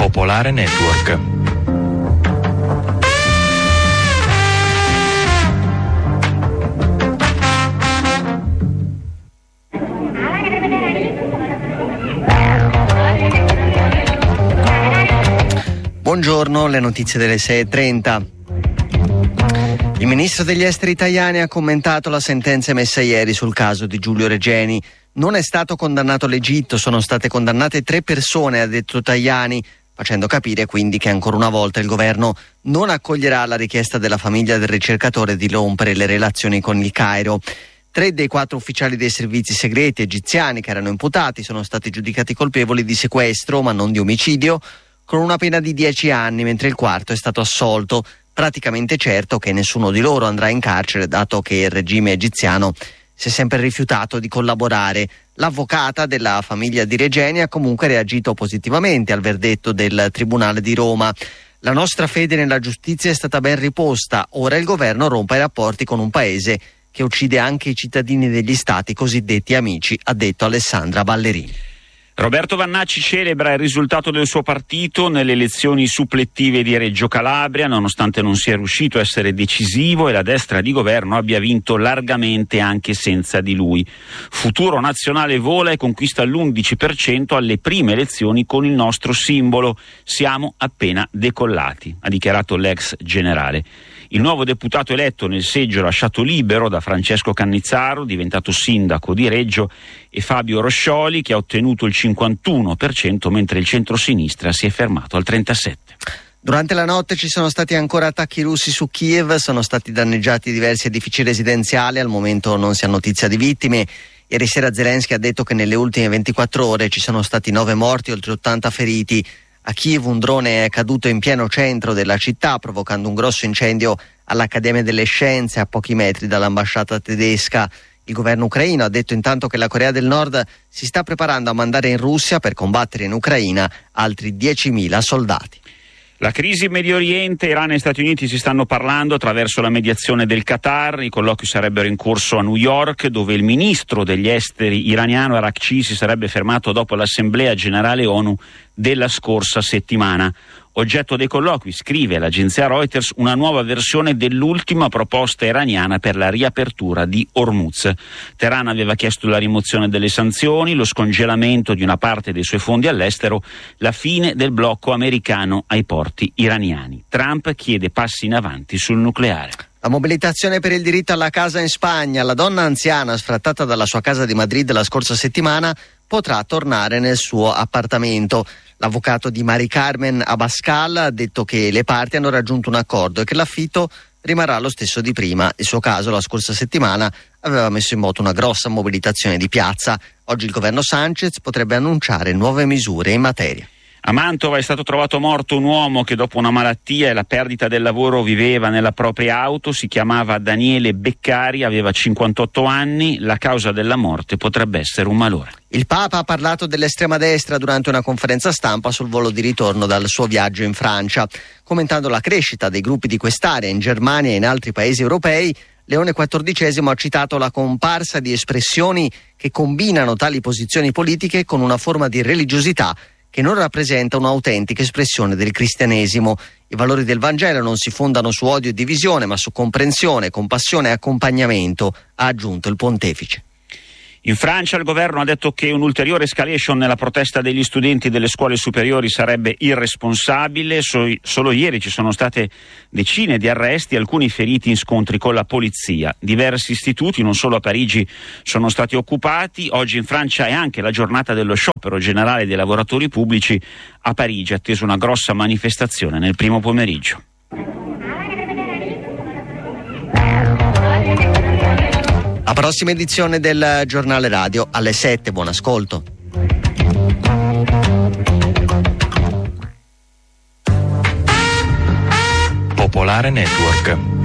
Popolare Network. Buongiorno, le notizie delle 6:30. Il ministro degli esteri Tajani ha commentato la sentenza emessa ieri sul caso di Giulio Regeni. Non è stato condannato l'Egitto, sono state condannate 3 persone, ha detto Tajani, facendo capire quindi che ancora una volta il governo non accoglierà la richiesta della famiglia del ricercatore di rompere le relazioni con il Cairo. 3 dei 4 ufficiali dei servizi segreti egiziani che erano imputati sono stati giudicati colpevoli di sequestro, ma non di omicidio, con una pena di 10 anni, mentre il quarto è stato assolto. Praticamente certo che nessuno di loro andrà in carcere, dato che il regime egiziano si è sempre rifiutato di collaborare. L'avvocata della famiglia di Regeni ha comunque reagito positivamente al verdetto del Tribunale di Roma. La nostra fede nella giustizia è stata ben riposta, ora il governo rompa i rapporti con un paese che uccide anche i cittadini degli stati cosiddetti amici, ha detto Alessandra Ballerini. Roberto Vannacci celebra il risultato del suo partito nelle elezioni supplettive di Reggio Calabria, nonostante non sia riuscito a essere decisivo e la destra di governo abbia vinto largamente anche senza di lui. Futuro Nazionale vola e conquista l'11% alle prime elezioni con il nostro simbolo. Siamo appena decollati, ha dichiarato l'ex generale. Il nuovo deputato eletto nel seggio lasciato libero da Francesco Cannizzaro, diventato sindaco di Reggio, e Fabio Roscioli, che ha ottenuto il 51%, mentre il centrosinistra si è fermato al 37%. Durante la notte ci sono stati ancora attacchi russi su Kiev, sono stati danneggiati diversi edifici residenziali, al momento non si ha notizia di vittime. Ieri sera Zelensky ha detto che nelle ultime 24 ore ci sono stati 9 morti e oltre 80 feriti. A Kiev un drone è caduto in pieno centro della città, provocando un grosso incendio all'Accademia delle Scienze a pochi metri dall'ambasciata tedesca. Il governo ucraino ha detto intanto che la Corea del Nord si sta preparando a mandare in Russia per combattere in Ucraina altri 10.000 soldati. La crisi in Medio Oriente, Iran e Stati Uniti si stanno parlando attraverso la mediazione del Qatar. I colloqui sarebbero in corso a New York, dove il ministro degli esteri iraniano Araghchi si sarebbe fermato dopo l'Assemblea Generale ONU della scorsa settimana. Oggetto dei colloqui, scrive l'agenzia Reuters, una nuova versione dell'ultima proposta iraniana per la riapertura di Hormuz. Teheran aveva chiesto la rimozione delle sanzioni, lo scongelamento di una parte dei suoi fondi all'estero, la fine del blocco americano ai porti iraniani. Trump chiede passi in avanti sul nucleare. La mobilitazione per il diritto alla casa in Spagna. La donna anziana sfrattata dalla sua casa di Madrid la scorsa settimana potrà tornare nel suo appartamento. L'avvocato di Mari Carmen Abascal ha detto che le parti hanno raggiunto un accordo e che l'affitto rimarrà lo stesso di prima. Il suo caso la scorsa settimana aveva messo in moto una grossa mobilitazione di piazza. Oggi il governo Sanchez potrebbe annunciare nuove misure in materia. A Mantova è stato trovato morto un uomo che dopo una malattia e la perdita del lavoro viveva nella propria auto. Si chiamava Daniele Beccari, aveva 58 anni. La causa della morte potrebbe essere un malore. Il Papa ha parlato dell'estrema destra durante una conferenza stampa sul volo di ritorno dal suo viaggio in Francia. Commentando la crescita dei gruppi di quest'area in Germania e in altri paesi europei, Leone XIV ha citato la comparsa di espressioni che combinano tali posizioni politiche con una forma di religiosità che non rappresenta un'autentica espressione del cristianesimo. I valori del Vangelo non si fondano su odio e divisione, ma su comprensione, compassione e accompagnamento, ha aggiunto il pontefice. In Francia il governo ha detto che un'ulteriore escalation nella protesta degli studenti delle scuole superiori sarebbe irresponsabile. Solo ieri ci sono state decine di arresti e alcuni feriti in scontri con la polizia. Diversi istituti, non solo a Parigi, sono stati occupati. Oggi in Francia è anche la giornata dello sciopero generale dei lavoratori pubblici. A Parigi è attesa una grossa manifestazione nel primo pomeriggio. La prossima edizione del giornale radio alle 7. Buon ascolto. Popolare Network.